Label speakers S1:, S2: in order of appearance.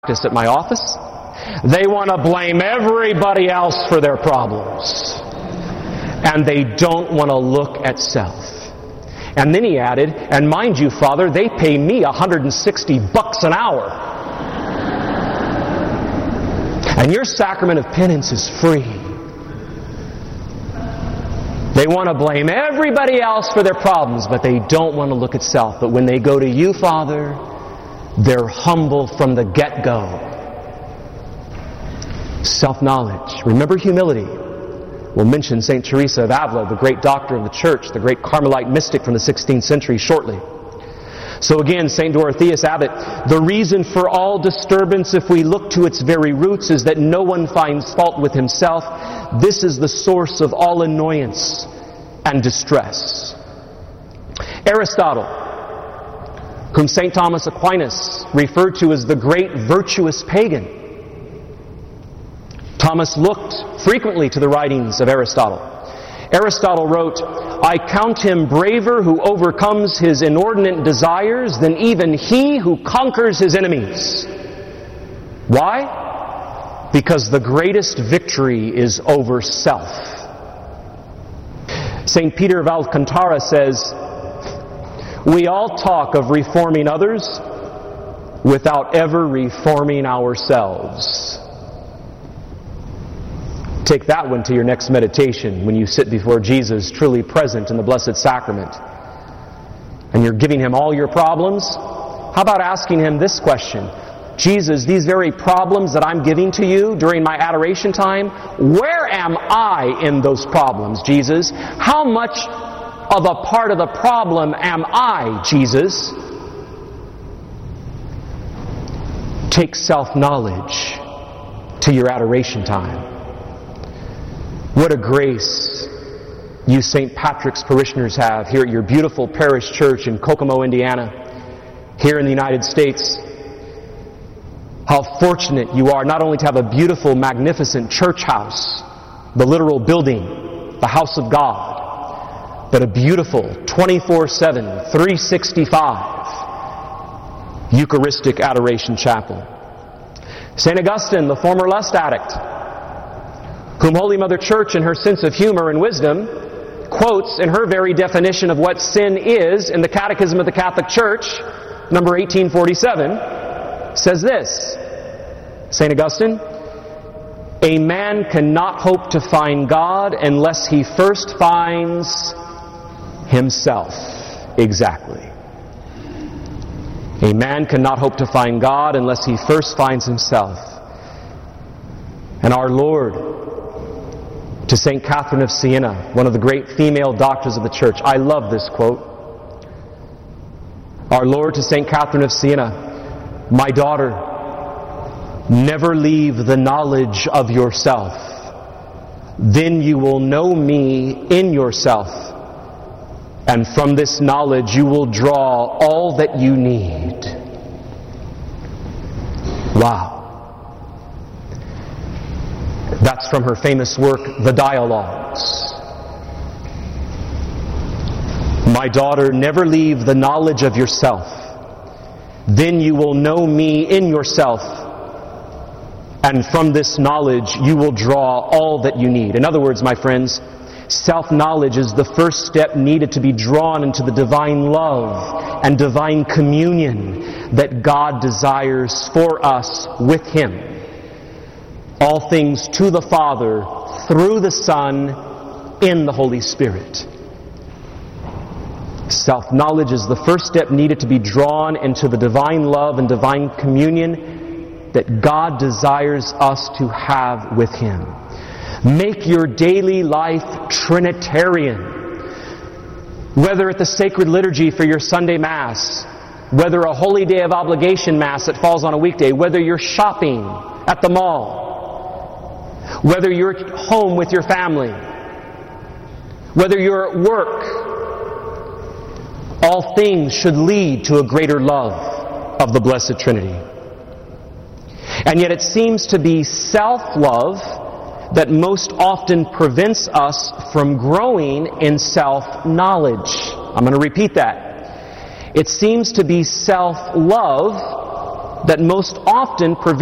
S1: at my office. They want to blame everybody else for their problems. And they don't want to look at self. And then he added, and mind you, Father, they pay me $160 an hour. And your sacrament of penance is free. They want to blame everybody else for their problems, but they don't want to look at self. But when they go to you, Father, they're humble from the get-go. Self-knowledge. Remember humility. We'll mention St. Teresa of Avila, the great doctor of the Church, the great Carmelite mystic from the 16th century, shortly. So again, St. Dorotheus Abbot, the reason for all disturbance, if we look to its very roots, is that no one finds fault with himself. This is the source of all annoyance and distress. Aristotle, whom St. Thomas Aquinas referred to as the great virtuous pagan. Thomas looked frequently to the writings of Aristotle. Aristotle wrote, I count him braver who overcomes his inordinate desires than even he who conquers his enemies. Why? Because the greatest victory is over self. St. Peter of Alcantara says, we all talk of reforming others without ever reforming ourselves. Take that one to your next meditation when you sit before Jesus, truly present in the Blessed Sacrament. And you're giving Him all your problems. How about asking Him this question? Jesus, these very problems that I'm giving to you during my adoration time, where am I in those problems, Jesus? How much of a part of the problem am I, Jesus? Take self-knowledge to your adoration time. What a grace you St. Patrick's parishioners have here at your beautiful parish church in Kokomo, Indiana, here in the United States. How fortunate you are not only to have a beautiful, magnificent church house, the literal building, the house of God, but a beautiful 24/7, 365 Eucharistic adoration chapel. St. Augustine, the former lust addict, whom Holy Mother Church, in her sense of humor and wisdom, quotes in her very definition of what sin is in the Catechism of the Catholic Church, number 1847, says this, St. Augustine, a man cannot hope to find God unless he first finds himself. Exactly. A man cannot hope to find God unless he first finds himself. And our Lord, to St. Catherine of Siena, one of the great female doctors of the Church. I love this quote. Our Lord to St. Catherine of Siena, my daughter, never leave the knowledge of yourself. Then you will know me in yourself. And from this knowledge you will draw all that you need. Wow. That's from her famous work, The Dialogues. My daughter, never leave the knowledge of yourself. Then you will know me in yourself. And from this knowledge, you will draw all that you need. In other words, my friends, self-knowledge is the first step needed to be drawn into the divine love and divine communion that God desires for us with Him. All things to the Father, through the Son, in the Holy Spirit. Self-knowledge is the first step needed to be drawn into the divine love and divine communion that God desires us to have with Him. Make your daily life Trinitarian. Whether at the sacred liturgy for your Sunday Mass, whether a holy day of obligation Mass that falls on a weekday, whether you're shopping at the mall, whether you're at home with your family, whether you're at work, all things should lead to a greater love of the Blessed Trinity. And yet it seems to be self-love that most often prevents us from growing in self-knowledge. I'm going to repeat that. It seems to be self-love that most often